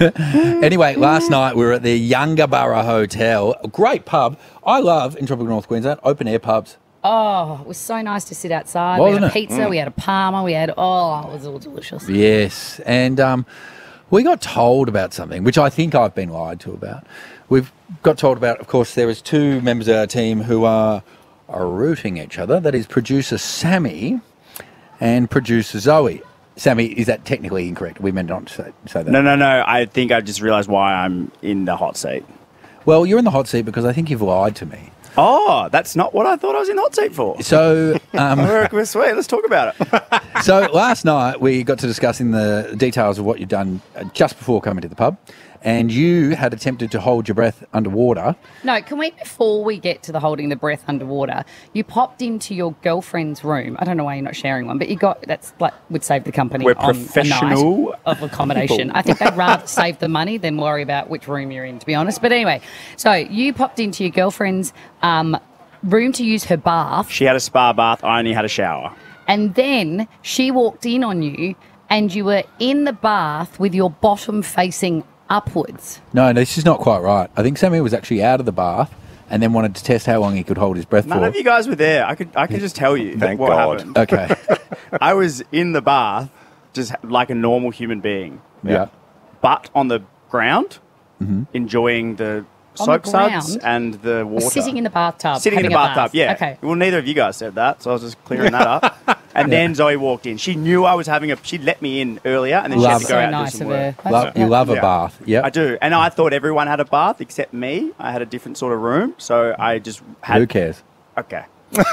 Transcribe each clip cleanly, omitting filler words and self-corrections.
Anyway, last night we were at the Yungaburra Hotel. A great pub. I love, in tropical North Queensland, open-air pubs. Oh, it was so nice to sit outside. Wasn't we had a it? pizza, we had a parma, it was all delicious. Yes, and we got told about something, which I think I've been lied to about. We've got told about, of course, there is two members of our team who are rooting each other. That is producer Sammy and producer Zoe. Sammy, is that technically incorrect? We meant not to say that. No. I think I just realised why I'm in the hot seat. Well, you're in the hot seat because I think you've lied to me. Oh, that's not what I thought I was in the hot seat for. So, We're sweet. Let's talk about it. so last night we got to discussing the details of what you'd done just before coming to the pub, and you had attempted to hold your breath underwater. No, can we, before we get to the holding the breath underwater, you popped into your girlfriend's room. I don't know why you're not sharing one, but that's like would save the company We're on professional a night of accommodation. people. I think they'd rather save the money than worry about which room you're in, to be honest. But anyway, so you popped into your girlfriend's room to use her bath. She had a spa bath. I only had a shower. And then she walked in on you and you were in the bath with your bottom facing upwards. No, this is not quite right. I think Sammy was actually out of the bath and then wanted to test how long he could hold his breath None for. of you guys were there. I could just tell you Thank what God. happened. Okay. I was in the bath, just like a normal human being. Yeah. Butt on the ground, enjoying the On soap the suds ground? and the water. Sitting in the bathtub. Sitting in the having a bathtub, bath. yeah. Okay. Well, neither of you guys said that, so I was just clearing that up. And then Zoe walked in. She knew I was she'd let me in earlier, and then she had to go So out nice and do of some her. work. That's- You love a Yeah. bath. Yeah. I do. And I thought everyone had a bath except me. I had a different sort of room, so I just had... Who cares? Okay.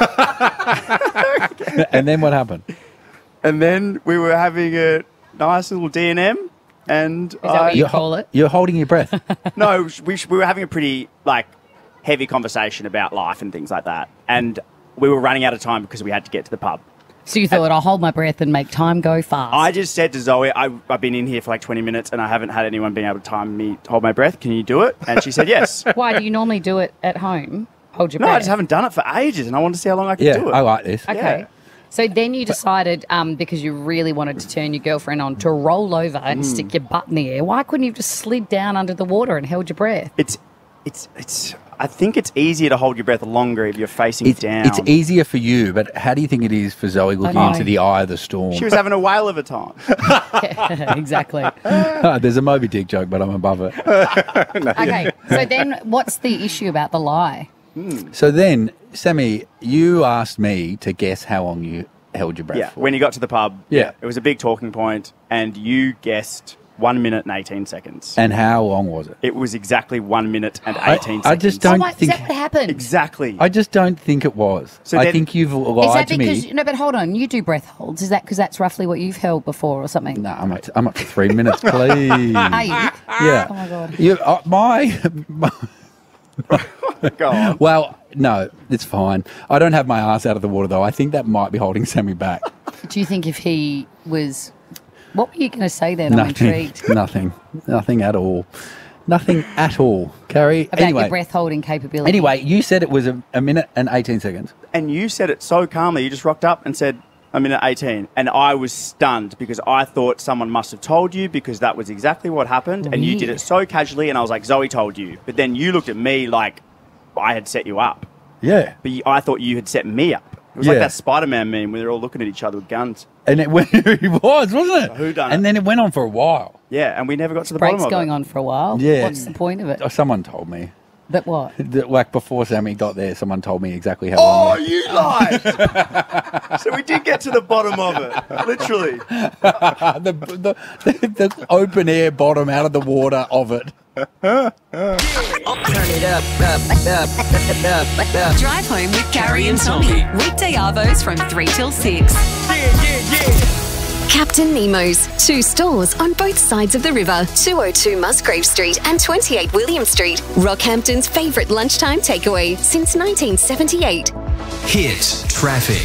And then what happened? And then we were having a nice little D&M, and Is that what you call it? You're holding your breath. No, we were having a pretty, heavy conversation about life and things like that. And we were running out of time because we had to get to the pub. So you thought, I'll hold my breath and make time go fast. I just said to Zoe, I've been in here for 20 minutes and I haven't had anyone being able to time me to hold my breath. Can you do it? And she said yes. Why, do you normally do it at home? Hold your No, breath? I just haven't done it for ages and I wanted to see how long I could Yeah, do it. I like this. Okay. Yeah. So then you decided, because you really wanted to turn your girlfriend on, to roll over and stick your butt in the air. Why couldn't you have just slid down under the water and held your breath? I think it's easier to hold your breath longer if you're facing down. It's easier for you, but how do you think it is for Zoe looking know. into the eye of the storm? She was having a whale of a time. Exactly. There's a Moby Dick joke, but I'm above it. Okay, so then what's the issue about the lie? So then, Sammy, you asked me to guess how long you held your breath Yeah, for. when you got to the pub, Yeah. it was a big talking point, and you guessed 1 minute and 18 seconds. And how long was it? It was exactly 1 minute and 18 seconds. I just Oh, don't wait, is think... that what happened? Exactly. I just don't think it was. So I then- think you've Is lied that to because, me. no, but hold on, you do breath holds. Is that because that's roughly what you've held before or something? No, I'm up to 3 minutes, please. Are you? Yeah. Oh, my God. You, Go on. well, no, it's fine. I don't have my ass out of the water, though. I think that might be holding Sammy back. Do you think if he was... What were you going to say then? I'm intrigued. Nothing at all. Nothing at all, Carrie. About Anyway, your breath holding capability. anyway, you said it was a minute and 18 seconds. And you said it so calmly. You just rocked up and said, 1 minute 18. And I was stunned because I thought someone must have told you because that was exactly what happened. And you did it so casually. And I was like, Zoe told you. But then you looked at me like I had set you up. Yeah. But I thought you had set me up. It was like Yeah. that Spider-Man meme where they're all looking at each other with guns. And it was, wasn't it? Who done And it? then it went on for a while. Yeah, and we never got to the Break's bottom of going it. on for a while. Yeah. What's the point of it? Oh, someone told me. That what? Like before Sammy got there, someone told me exactly how Oh, long. you lied! So we did get to the bottom of it, literally. the open air bottom out of the water of it. Turn it up. Drive home with Carrie and Tommy. Weekday arvos from 3 till 6. Captain Nemo's. 2 stores on both sides of the river. 202 Musgrave Street and 28 William Street. Rockhampton's favourite lunchtime takeaway since 1978. Hit traffic.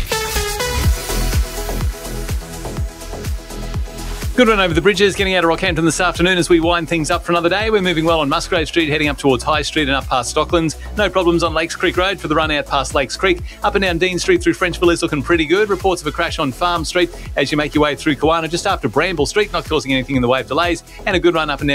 Good run over the bridges, getting out of Rockhampton this afternoon as we wind things up for another day. We're moving well on Musgrave Street, heading up towards High Street and up past Stocklands. No problems on Lakes Creek Road for the run out past Lakes Creek. Up and down Dean Street through Frenchville is looking pretty good. Reports of a crash on Farm Street as you make your way through Kawana just after Bramble Street, not causing anything in the way of delays. And a good run up and down